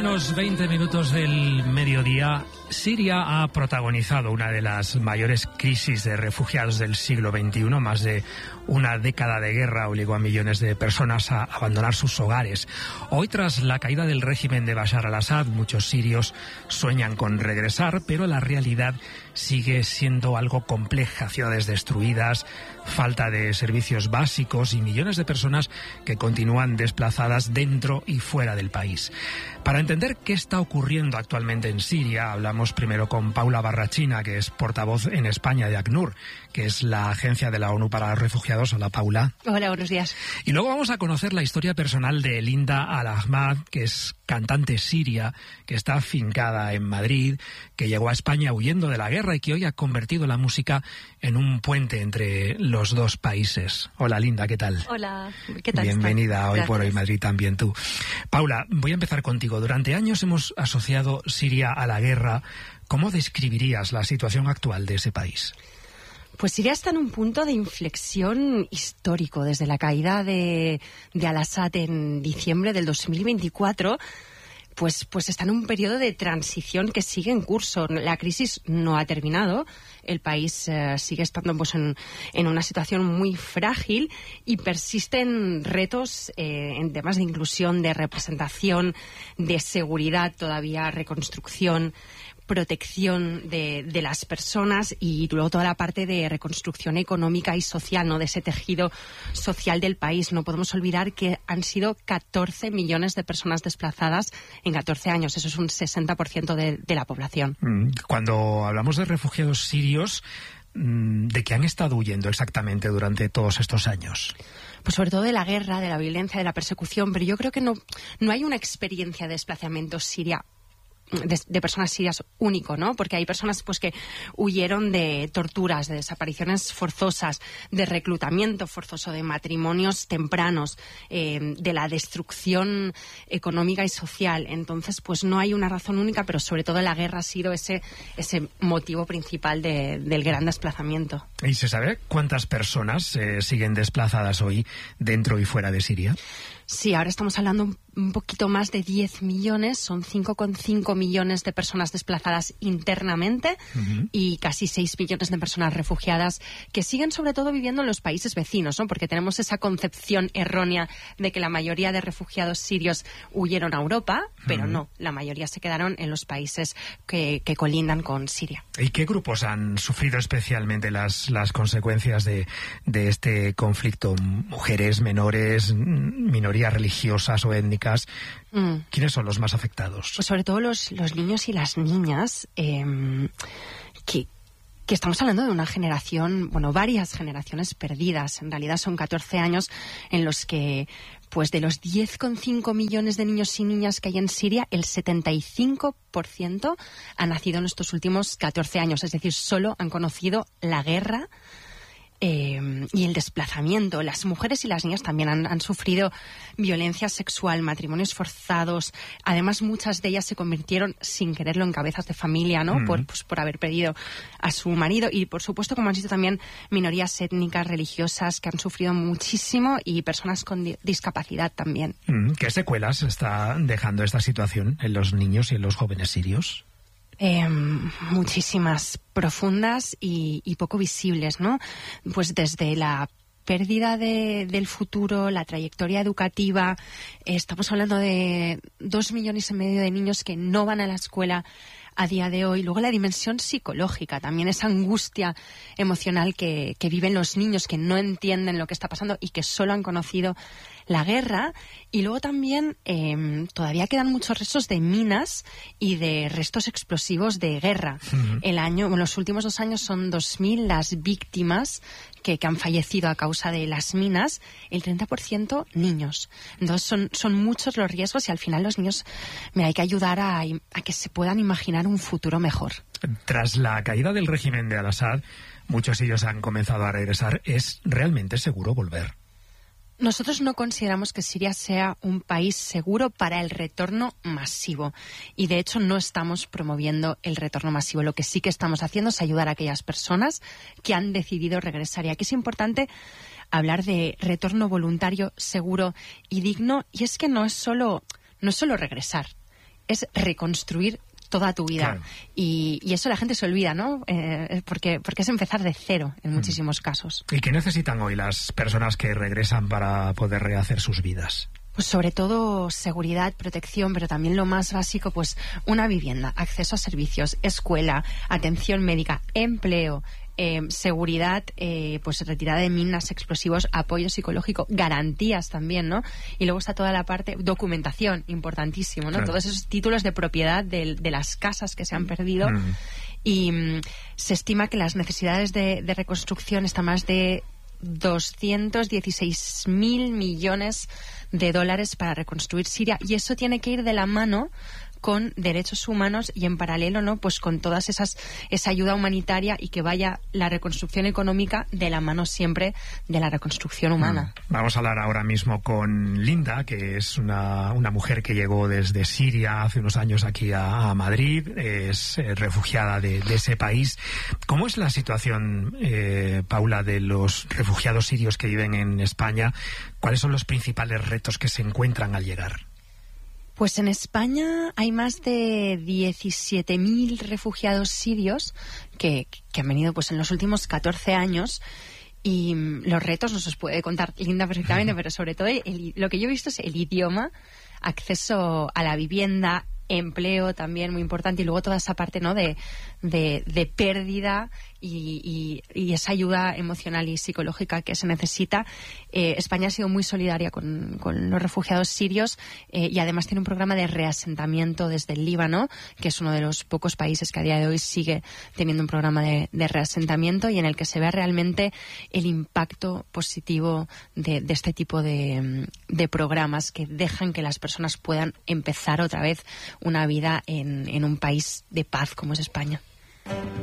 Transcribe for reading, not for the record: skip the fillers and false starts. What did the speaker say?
los 20 minutos del mediodía, Siria ha protagonizado una de las mayores crisis de refugiados del siglo XXI. Más de una década de guerra obligó a millones de personas a abandonar sus hogares. Hoy, tras la caída del régimen de Bashar al-Assad, muchos sirios sueñan con regresar, pero la realidad sigue siendo algo compleja. Ciudades destruidas, falta de servicios básicos y millones de personas que continúan desplazadas dentro y fuera del país. Para entender qué está ocurriendo actualmente en Siria, hablamos primero con Paula Barrachina, que es portavoz en España de ACNUR, que es la agencia de la ONU para los refugiados. Hola, Paula. Hola, buenos días. Y luego vamos a conocer la historia personal de Linda Al-Ahmad, que es cantante siria, que está afincada en Madrid, que llegó a España huyendo de la guerra y que hoy ha convertido la música en un puente entre los dos países. Hola, Linda, ¿qué tal? Hola, ¿qué tal? Bienvenida a Hoy Gracias. por Hoy Madrid también tú. Paula, voy a empezar contigo. Durante años hemos asociado Siria a la guerra. ¿Cómo describirías la situación actual de ese país? Pues Siria está en un punto de inflexión histórico. Desde la caída de Al-Assad en diciembre del 2024, pues está en un periodo de transición que sigue en curso. La crisis no ha terminado. El país sigue estando en una situación muy frágil y persisten retos en temas de inclusión, de representación, de seguridad, todavía reconstrucción, protección de las personas y luego toda la parte de reconstrucción económica y social, ¿no? De ese tejido social del país. No podemos olvidar que han sido 14 millones de personas desplazadas en 14 años. Eso es un 60% de la población. Cuando hablamos de refugiados sirios, ¿de qué han estado huyendo exactamente durante todos estos años? Pues sobre todo de la guerra, de la violencia, de la persecución, pero yo creo que no hay una experiencia de desplazamiento siria de personas sirias único, ¿no? Porque hay personas pues que huyeron de torturas, de desapariciones forzosas, de reclutamiento forzoso, de matrimonios tempranos, de la destrucción económica y social. Entonces, pues no hay una razón única, pero sobre todo la guerra ha sido ese motivo principal del gran desplazamiento. ¿Y se sabe cuántas personas siguen desplazadas hoy dentro y fuera de Siria? Sí, ahora estamos hablando un poquito más de 10 millones, son 5,5 millones de personas desplazadas internamente y casi 6 millones de personas refugiadas que siguen sobre todo viviendo en los países vecinos, ¿no? Porque tenemos esa concepción errónea de que la mayoría de refugiados sirios huyeron a Europa, pero no, la mayoría se quedaron en los países que colindan con Siria. ¿Y qué grupos han sufrido especialmente las consecuencias de este conflicto? ¿Mujeres, menores, minorías religiosas o étnicas? ¿Quiénes son los más afectados? Pues sobre todo los niños y las niñas, que estamos hablando de una generación, varias generaciones perdidas. En realidad son 14 años en los que, pues de los 10,5 millones de niños y niñas que hay en Siria, el 75% ha nacido en estos últimos 14 años. Es decir, solo han conocido la guerra y el desplazamiento. Las mujeres y las niñas también han sufrido violencia sexual, matrimonios forzados. Además, muchas de ellas se convirtieron sin quererlo en cabezas de familia, ¿no? Por haber perdido a su marido. Y, por supuesto, como han sido también minorías étnicas, religiosas, que han sufrido muchísimo y personas con discapacidad también. ¿Qué secuelas está dejando esta situación en los niños y en los jóvenes sirios? Muchísimas, profundas y poco visibles, ¿no? Pues desde la pérdida del futuro, la trayectoria educativa. Estamos hablando de 2,5 millones de niños que no van a la escuela a día de hoy. Luego la dimensión psicológica, también esa angustia emocional que viven los niños que no entienden lo que está pasando y que solo han conocido la guerra. Y luego también todavía quedan muchos restos de minas y de restos explosivos de guerra. Los últimos 2 años son 2.000 las víctimas que han fallecido a causa de las minas, el 30% niños. Entonces son muchos los riesgos y al final los niños hay que ayudar a que se puedan imaginar un futuro mejor. Tras la caída del régimen de Al-Assad, muchos de ellos han comenzado a regresar. ¿Es realmente seguro volver? Nosotros no consideramos que Siria sea un país seguro para el retorno masivo y de hecho no estamos promoviendo el retorno masivo. Lo que sí que estamos haciendo es ayudar a aquellas personas que han decidido regresar. Y aquí es importante hablar de retorno voluntario, seguro y digno, y es que no es solo regresar. es reconstruir toda tu vida. Claro. Y eso la gente se olvida, ¿no? Porque es empezar de cero en muchísimos casos. ¿Y qué necesitan hoy las personas que regresan para poder rehacer sus vidas? Pues sobre todo seguridad, protección, pero también lo más básico, pues una vivienda, acceso a servicios, escuela, atención médica, empleo, seguridad, pues retirada de minas, explosivos, apoyo psicológico, garantías también, ¿no? Y luego está toda la parte, documentación, importantísimo, ¿no? Claro. Todos esos títulos de propiedad de las casas que se han perdido. Y se estima que las necesidades de reconstrucción están más de 216.000 millones de dólares para reconstruir Siria, y eso tiene que ir de la mano con derechos humanos y en paralelo, ¿no? Pues con todas esa ayuda humanitaria, y que vaya la reconstrucción económica de la mano siempre de la reconstrucción humana. Vamos a hablar ahora mismo con Linda, que es una mujer que llegó desde Siria hace unos años aquí a Madrid, es refugiada de ese país. ¿Cómo es la situación, Paula, de los refugiados sirios que viven en España? ¿Cuáles son los principales retos que se encuentran al llegar? Pues en España hay más de 17.000 refugiados sirios que han venido pues en los últimos 14 años, y los retos nos los puede contar Linda perfectamente, pero sobre todo lo que yo he visto es el idioma, acceso a la vivienda, empleo también muy importante, y luego toda esa parte, ¿no? de pérdida y esa ayuda emocional y psicológica que se necesita. España ha sido muy solidaria con los refugiados sirios, y además tiene un programa de reasentamiento desde el Líbano, que es uno de los pocos países que a día de hoy sigue teniendo un programa de reasentamiento, y en el que se ve realmente el impacto positivo de este tipo de programas que dejan que las personas puedan empezar otra vez una vida en un país de paz como es España.